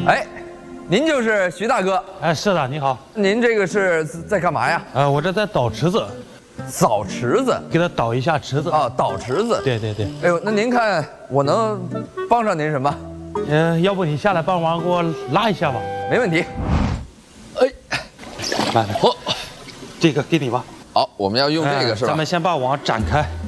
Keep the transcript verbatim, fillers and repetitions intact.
哎，您就是徐大哥？ 哎，是的，你好。 您这个是在干嘛呀？ 呃，我这在倒池子， 扫池子， 给他倒一下池子。 啊，倒池子。 对对对。 哎呦，那您看我能帮上您什么？ 嗯、呃，要不你下来帮忙给我拉一下吧？ 没问题。哎， 来来，嚯，这个给你吧。 好，我们要用这个是吧？ 咱们先把网展开。